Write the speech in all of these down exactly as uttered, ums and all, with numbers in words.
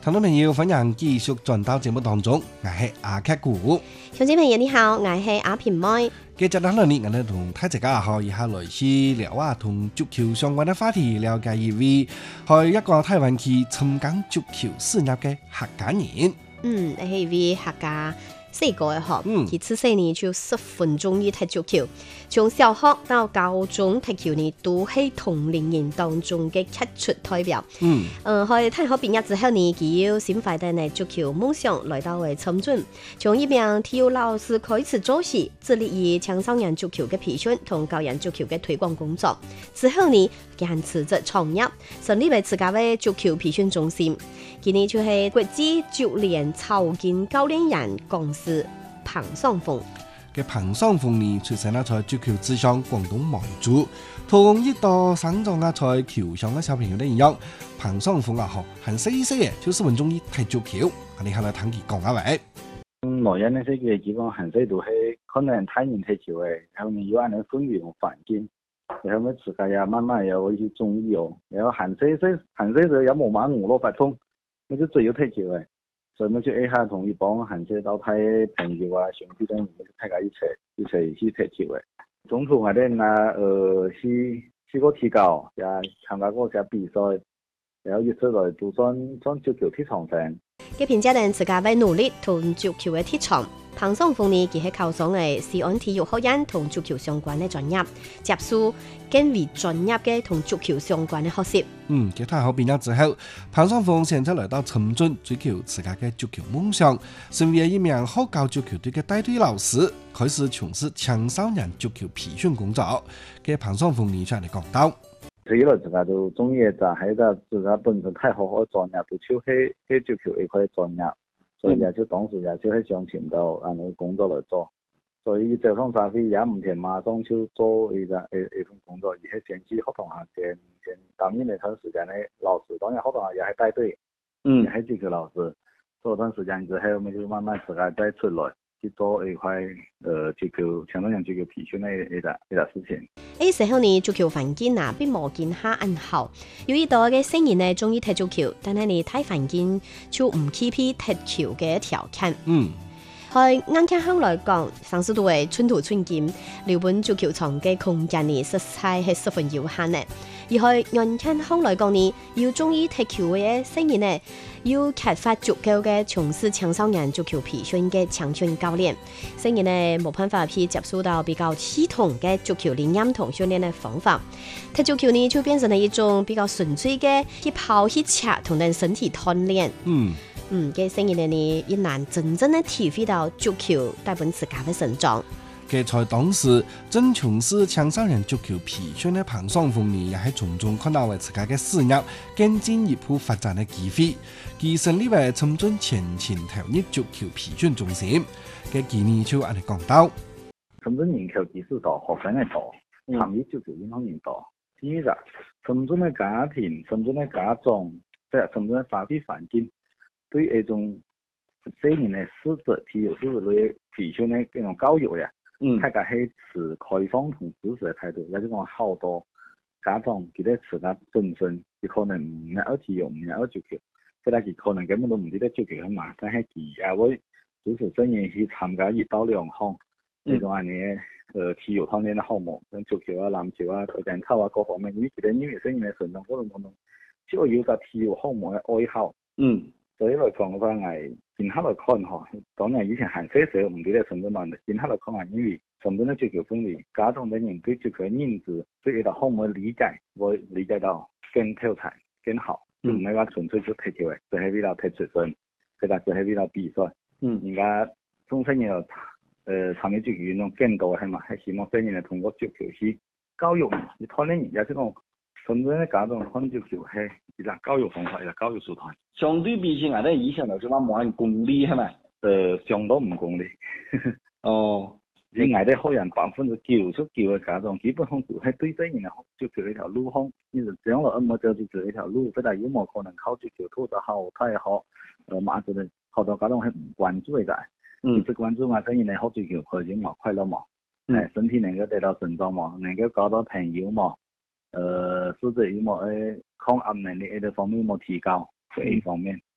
聽眾朋友，歡迎繼續轉到節目當中，我係阿克古。 聽眾朋友你好，我係阿平妹。 繼續落嚟呢，我哋同大家可以下來去聊下同足球相關嘅話題，了解一位喺一個台灣去參加足球事業嘅客家人。 嗯，係一位客家四個嘅學，佢此世呢就十分鍾意踢足球，從小學到高中踢球呢都係同齡人當中嘅傑出代表。嗯，嗯，喺大學畢業之後呢，佢要心懷的足球夢想來到為深圳，從一名體育老師開始做起，致力於青少年足球嘅培訓同教人足球嘅推廣工作。之後呢，佢辭職創業，成立為自家嘅足球培訓中心。今年就係國際足聯草根教練人公司彭雙鳳。 嘅彭雙鳳呢，出生喺在足球之鄉廣東梅州，同一度生長喺在球場嘅小朋友都一樣。彭雙鳳啊，學很細細嘅，就是很中意踢足球。我哋下來聽佢講下喂。 嗯，內人呢些嘅基本很細都係可能睇人踢球嘅，後面有人嘅氛圍同環境，然後咪自家也慢慢有一些中意哦。然後很細細很細就有冇買五六百通。我就最要踢球嘅，所以我就一下同一幫行車到睇朋友啊、兄弟等，我就大家一齊一齊去踢球嘅。中途我哋啊，呃，去去過提高，也參加過些比賽，然後一出來都算算足球踢場上。 佢憑借人自家嘅努力同足球嘅踢場，彭雙鳳呢，佢係考上嘅西安體育學院同足球相關嘅專業，接受更為專業嘅同足球相關嘅學習。 嗯，佢大學畢業之後，彭雙鳳現在來到深圳追求自家嘅足球夢想，成為一名學教足球隊嘅帶隊老師，開始從事青少年足球培訓工作。嘅彭雙鳳呢出嚟講到。 所以來自家都中意就喺度自家本身太好好專業，都超去去足球一塊專業，所以也就當時也就喺上前度按個工作來做。所以就算啥事也唔係馬上就做一個一一份工作，而係先去學堂下先先擔任一段時間嘅老師，當然學堂下也係帶隊，嗯，係足球老師。做段時間之後，我就慢慢自家再出來去做一塊呃足球青少年足球培訓嘅一個一個事情。 呢時候呢，足球環境啊，比冇見下咁好。有一度嘅青年呢，中意踢足球，但係你睇環境就唔匹配踢球嘅條件。嗯，喺眼看向來講，上市都係寸土寸金，日本足球場嘅空間呢，實在係十分有限嘅。而係眼看向來講呢，要中意踢球嘅青年呢，要缺乏足夠嘅從事青少年足球培訓嘅青訓教練，青年呢冇辦法去接觸到比較系統嘅足球理念同訓練嘅方法，踢足球呢就變成了一種比較純粹嘅去跑去踢同人身體鍛煉。嗯嗯，嘅青年呢亦難真正的體會到足球帶俾自家嘅成長。 嘅在當時正從事青少年足球培訓嘅彭雙鳳呢，也係從中看到為自家嘅事業更進一步發展嘅機會。佢成立為深圳前前投入足球培訓中心嘅幾年就按嚟講到， 深圳人口基數大，學生嘅多，參與足球運動員多。第二個，深圳嘅家庭、深圳嘅家長，即係深圳嘅社會環境，對一種細年嘅素質、體育素質類培訓嘅嗰種教育呀。嗯，大家係持開放同支持嘅態度，也就講好多家長佢哋自家本身佢可能唔係體育，唔係足球，佢哋佢可能根本都唔知道足球係嘛，但係佢也會支持新人去參加一到兩項呢種安尼嘅誒體育方面嘅項目，像足球啊、籃球啊、跆拳道啊各方面，因為佢哋因為新人嘅成長過程當中，只要有個體育項目嘅愛好，嗯。所以來講嘅話，係現刻來看嗬，當然以前行些時候唔記得深圳問題，現刻來看係因為深圳嘅足球氛圍，家長嘅人對足球嘅認知，對呢個項目嘅理解，會理解到更透徹、更好，唔係話純粹就踢球嘅，就係為了踢出身，佢哋就係為了比賽。嗯，而家中青年誒參與足球運動更多係嘛，係希望新人嚟通過足球去教育，去鍛鍊人，也即講。深圳嘅家長看足球係一個教育方法，一個教育手段。相對比起我哋以前嚟講，冇人功利係咪？誒，相當唔功利。哦，而我哋學人百分之九十九嘅家長，基本上都係對新人嚟學足球呢條路向，其實將來咁冇走足球呢條路，不但有冇可能靠足球拖得好，太好，誒，馬上咧好多家長係唔關注嘅。嗯，只關注我新人嚟學足球，開心嘛，快樂嘛，誒，身體能夠得到成長嘛，能夠交到朋友嘛。呃，或者有冇誒抗壓能力呢方面有冇提高？這一方面，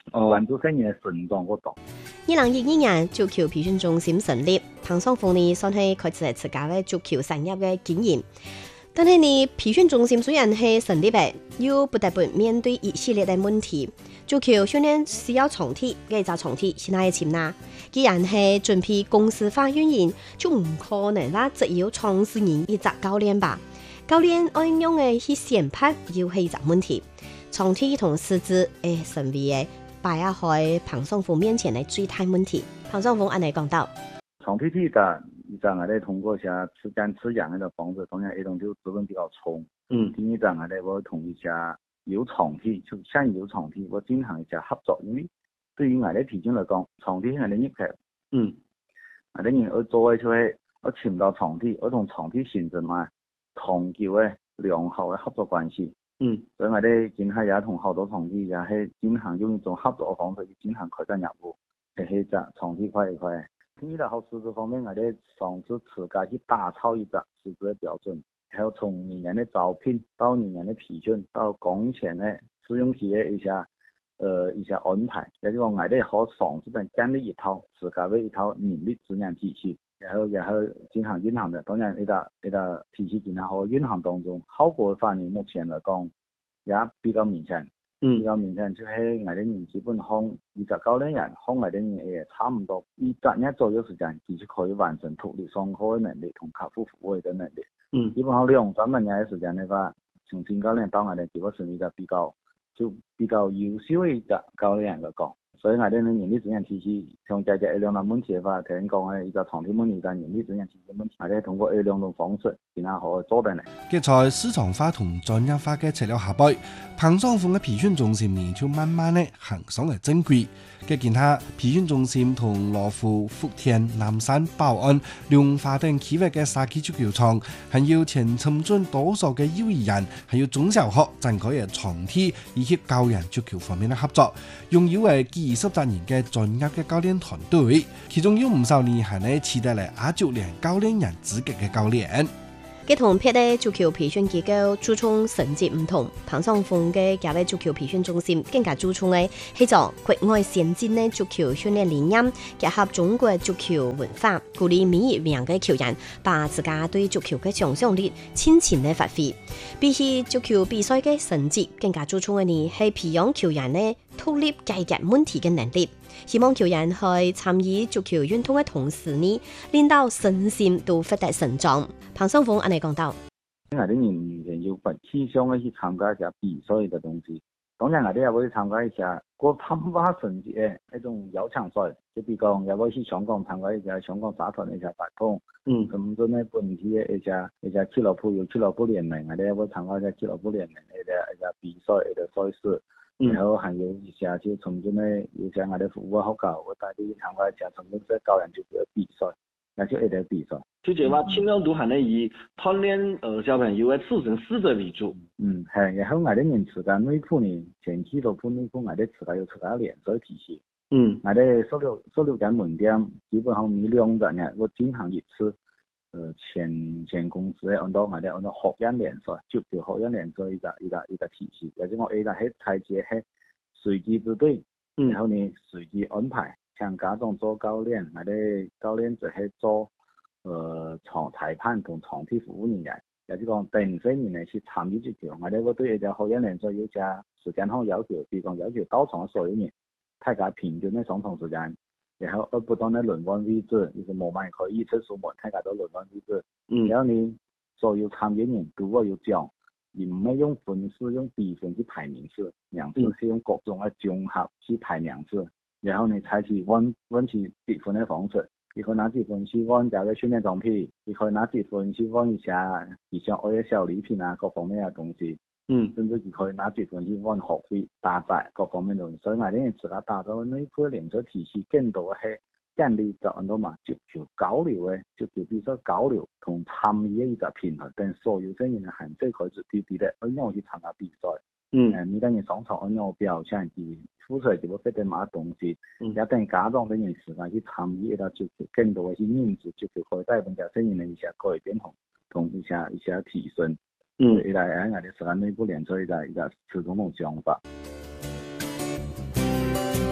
關注生意嘅成長嗰度。 二零一二年足球培訓中心成立，彭雙鳳呢算係開始自家嘅足球產業嘅經驗。但係呢，培訓中心雖然係成立嘅，又不得不面對一系列嘅問題。足球訓練需要場地，嘅就場地先係錢啦。既然係準備公司化運營，就唔可能話只有創始人一隻教練吧？教練按用嘅去選派，又係一隻問題。場地同師資誒成為嘅擺喺彭雙鳳面前嘅最大問題。彭雙鳳按你講到， 場地呢個。一陣我哋通過一下吃乾吃養嗰個方式，當然一種就資本比較重。嗯，第二陣我哋會同一下有場地，就像有場地，我進行一下合作，因為對於我哋培訓嚟講，場地係我哋入嘅。嗯，我哋人要做嘅就係我尋到場地，我同場地形成埋長久嘅良好嘅合作關係。嗯，所以我哋今後也同好多場地也係進行用一種合作嘅方式去進行開展業務，係係隻場地塊一塊。第二個好師資方面，我哋上次自家去打造一個師資嘅標準，還有從人員嘅招聘到人員嘅培訓，到工錢嘅試用期嘅一下，呃一下安排，也就是講我哋可上這邊建立一套自家嘅一套人力資源體系，然後然後進行運行嘅。當然呢個呢個體系進行好運行當中，效果方面目前嚟講也比較明顯。嗯，比較明顯就係我哋人基本上二十教練人，向我哋人也差唔多，以十年左右時間，其實可以完成獨立上課嘅能力同客戶服務嘅能力。嗯，基本上兩三年嘅時間嘅話，從新教練到我哋基本上一個比較就比較優秀嘅一個教練人嚟講，所以我哋嘅人力資源體系，像解決一兩個問題嘅話，頭先講嘅一個場地問題，但人力資源體系問題，我哋通過一兩種方式，然後可以做得嚟。 結在市場化同專業化嘅材料下背，彭雙鳳嘅培訓中心呢就慢慢咧行上嚟正軌。嘅其他培訓中心同羅湖、福田、南山、寶安、龍華等區域嘅沙基足球場，還要前尋準多數嘅幼兒園，還有中小學展開嘅場地以及教人足球方面嘅合作，擁有嘅幾十人嘅專業嘅教練團隊，其中有唔少呢係咧取得嚟亞足聯教練人資格嘅教練。 佢同別嘅足球培訓機構注重成績唔同，彭雙鳳嘅家嘅足球培訓中心更加注重嘅係做國外先進嘅足球訓練理念，結合中國足球文化，鼓勵每一名嘅球員把自家對足球嘅想象力盡情嘅發揮。比起足球比賽嘅成績，更加注重嘅呢係培養球員嘅獨立解決問題嘅能力。希望球員去參與足球運動嘅同時呢，令到身心都獲得成長。彭雙鳳按你講到， 我哋人員要不期相嘅去參加一下比賽嘅東西，當然我哋也會參加一下國參加成績嘅一種邀請賽，就比如講也會去香港參加一下香港沙灘一下大通，嗯，咁樣呢本地嘅一下一下俱樂部有俱樂部聯盟，我哋也會參加一下俱樂部聯盟嘅一下比賽嘅賽事。嗯、然後還有一下就從這呢，有些我哋服務好高，我帶啲參加一下從這些教人就嘅比賽，那就一啲比賽。 就這話盡量都係呢以鍛鍊呃小朋友嘅自身素質為主。 嗯，係，然後我哋人自家內部呢，前期都鋪內部我哋自家有自家聯賽體系。嗯，我哋十六十六間門店，基本上每兩日呢，我進行一次。呃，前前公司咧，按照我哋按照學院聯賽，足球學院聯賽一個一個一個體系，或者我 A 個係太極係隨機部隊，嗯、然後呢隨機安排，像家長做教練，我哋教練就係做呃場裁判同場地服務人員，或者講定些人呢去參與足球，我哋會對一個學院聯賽有加時間上要求，比如講要求到場所有人，大家平均嘅上場時間。然後而不斷的輪換位置，就是冇埋可以一次數冇大家都輪換位置。嗯，然後你所有參與人都會有獎，而唔係用分數用比分去排名次，名次是用各種嘅綜合去排名次。然後你採取溫溫取比分嘅方式，你可以拿幾分去換家嘅訓練裝備，你可以拿幾分去換一下以前愛嘅小禮品啊，各方面嘅東西。嗯，甚至佢可以拿幾分去換學費、打雜各方面東西，所以我哋自家打造呢個聯賽體系，更多係建立咗很多嘛足球交流嘅足球比賽交流同參與嘅一個平衡，等所有成員嘅限制開始低啲咧，咁樣去參加比賽。嗯，誒，你等人上場咁樣表現，佢付出嚟就會獲得乜東西，嗯，也等家長等人時間去參與一個足球，更多嘅去認知足球可以帶動家成員嘅一下改變同同一下一下提升。嗯，一來喺我哋時間內部聯賽一個一個始終種想法。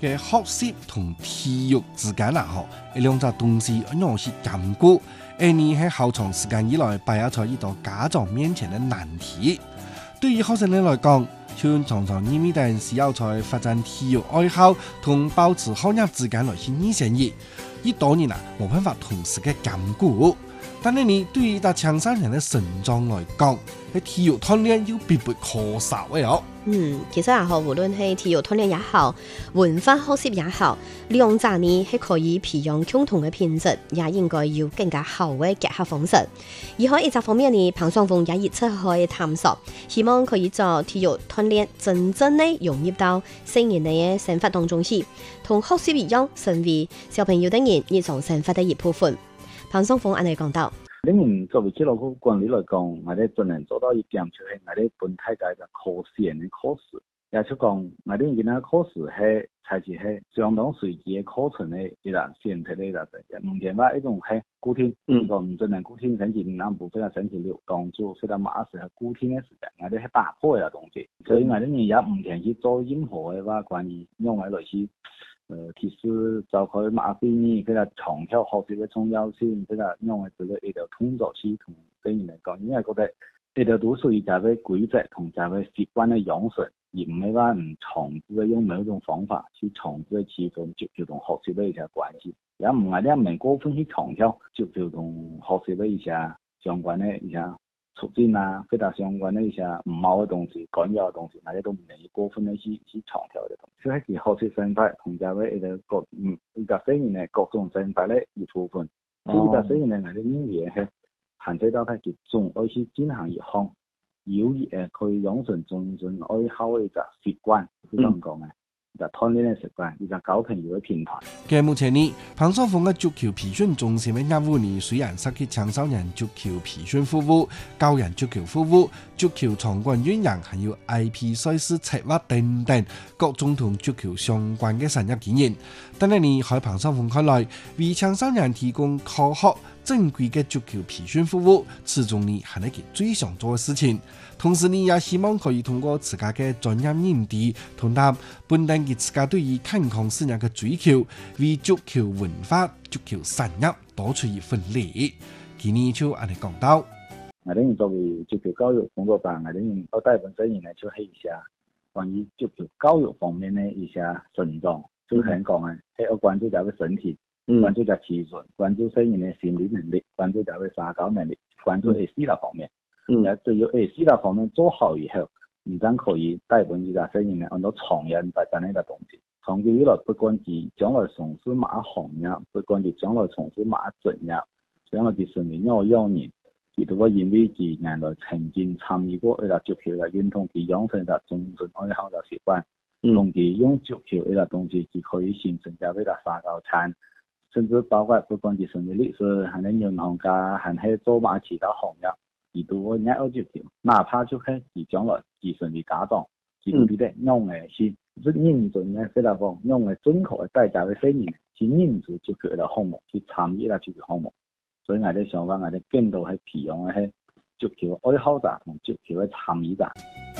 嘅學習同體育之間啊，嗬，呢兩隻東西一樣是兼顧，而呢係好長時間以來擺喺一道家長面前嘅難題。對於學生哋來講，像常常意味定需要在發展體育愛好同保持學業之間來去二選一，呢當然啊冇辦法同時嘅兼顧。但係你對於大青少年嘅成長來講，喺體育鍛鍊要必不可少嘅哦。 嗯，其實啊，嗬，無論係體育鍛鍊也好，文化學習也好，兩者呢係可以培養共同嘅品質，也應該要更加好嘅結合方式。而喺一隻方面呢，彭雙鳳也熱切去探索，希望可以做體育鍛鍊真正嘅融入到成年嘅生活當中去，同學習一樣，成為小朋友的人日常生活的一部分。彭雙鳳按你講到， 當然作為紀律部管理來講，我哋盡能做到一點，就係我哋本體界嘅課前嘅課時，也就講我哋而家課時係採取係相當隨機嘅課程嘅一個選擇嘅一個嘅，目前話一種係固定，如果唔盡能固定星期五南部非常星期六當做非常馬時係固定嘅時間，我哋係打破嘅東西，所以我哋而家目前去做任何嘅話關於用嚟來去。呃，其實就佢馬飛呢，佢個長效學習嘅重要性，佢個用嘅這個一條通則系統對你嚟講，因為覺得一條都屬於就係規則同就係習慣嘅養成，而唔係話唔長期嘅用某一種方法去長期嘅持續就就同學習嘅一些關係，也唔係咧唔過分去長效就就同學習嘅一些相關嘅一些促進啊，非常相關的一些唔好嘅東西、干擾嘅東西，大家都唔能夠過分的去去強調嘅東西。所以係學習生態同埋嘅一個各嗯一個適應嘅各種生態嘅一部分。呢個適應嘅我哋應該係限制到佢集中而去進行一項有益誒可以養成種種愛好嘅一個習慣，係咁講嘅。就鍛鍊嘅習慣，而家交朋友嘅平台。 嘅目前呢，彭雙鳳嘅足球培訓中心嘅業務呢，雖然涉及青少年足球培訓服務、教人足球服務、足球場館運營，還有 I P 賽事策劃等等各種同足球相關嘅產業經驗。但係呢，喺彭雙鳳看來，為青少年提供科學正規嘅足球培訓服務，始終呢係一件最想做嘅事情。同時呢，也希望可以通過自家嘅專業認知，同他本地嘅自家對於健康事業嘅追求，為足球文化、足球產業多出一份力。今年就按你講到， 我哋作為足球教育工作者，我哋我大部分人呢就係一些關於足球教育方面嘅一些成長，就係講嘅係要關注自己嘅身體，嗯、關注自己體術，關注成員嘅心理能力，關注自己嘅社交能力，關注係四大方面。嗯，對於誒四大方面做好以後，唔單可以帶本自家成員呢按照長遠發展呢個東西。長期以來，不管佢將來從事乜行業，不管佢將來從事乜專業，將來佢成為一個養人，佢都會因為佢原來曾經參與過一個足球嘅運動，佢養成咗種種愛好嘅習慣，同佢用足球呢個東西，佢可以形成咗一個社交圈，甚至包括不管佢成為律師，還係銀行家，還係做乜其他行業。佢都會愛足球，哪怕就係佢將來佢成為家長，佢都記得用嘅是認準嘅，即係講用嘅準確嘅代價嘅聲音，去認住足球嘅項目，去參與啦足球項目。所以我哋想法，我哋更多係培養嘅係足球愛好者同足球嘅參與者。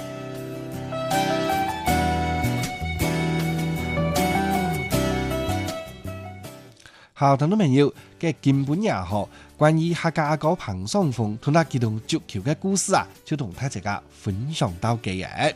好，聽眾朋友嘅基本也好，關於客家阿哥彭雙鳳同他機動足球嘅故事啊，就同大家分享到嘅嘢。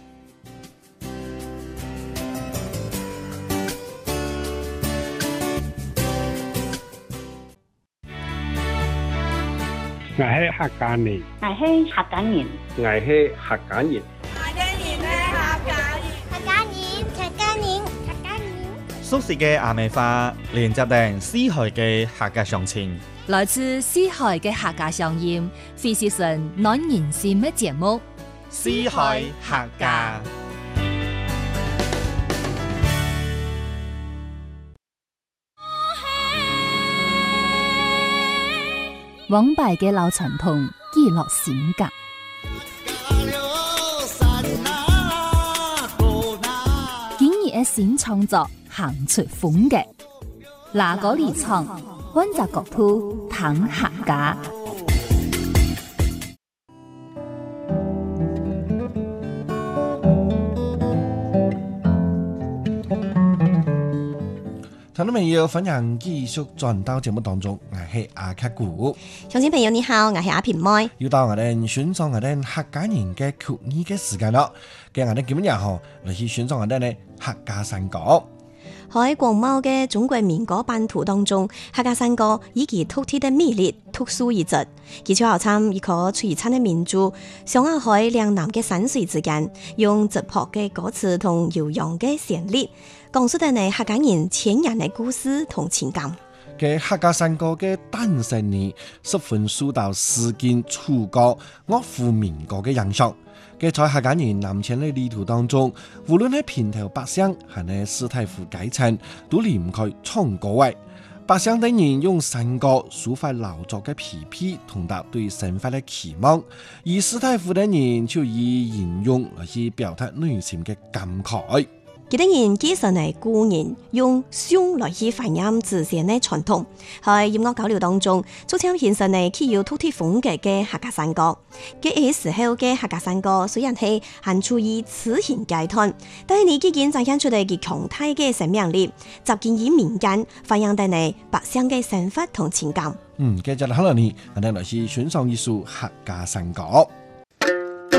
我係客家人， 我係客家人， 我係客家人， 客家人咧客家人，客家人客家人客家人。 熟悉嘅阿美話，連接定四海嘅客家鄉情， 來自四海嘅客家鄉音，非是純暖人心嘅節目。 四海客家。 往敗嘅老傳統，記錄性格。今日嘅新創作，行出風格。哪個離場？揾隻角度談客家。 聽到朋友分享繼續轉到節目當中，我係阿卡古。 鄉親朋友你好，我係阿平妹。 又到我哋選擇我哋客家人嘅曲藝嘅時間咯。今日我哋今日嗬嚟去選擇我哋嘅客家山歌。 喺廣袤嘅中國民歌版圖當中，客家山歌以其獨特的魅力獨樹一幟。其最後參一個璀璨嘅民族，想要喺兩南嘅山水之間，用質樸嘅歌詞同悠揚嘅旋律，講述咗你客家人千年嘅故事同情感。 嘅客家山歌嘅誕生呢，十分受到詩經、楚歌、樂府民歌嘅影響。嘅在客家人南遷嘅旅途當中，無論係平頭百姓，還係士大夫階層，都離唔開唱歌位。百姓等人用山歌抒發勞作嘅疲憊，同達對生活嘅期望；而士大夫等人就以吟詠來去表達內心嘅感慨。 幾多人繼承嚟故人用箏來去反映自身嘅傳統，喺音樂交流當中，逐漸形成嚟具有獨特風格嘅客家山歌。嘅時候嘅客家山歌雖然係還處於此前階段，但係你已經展現出嚟嘅強大嘅生命力，集結於民間，反映帶嚟百姓嘅生活同情感。 嗯，接着落嚟呢，我哋來去欣賞一首客家山歌。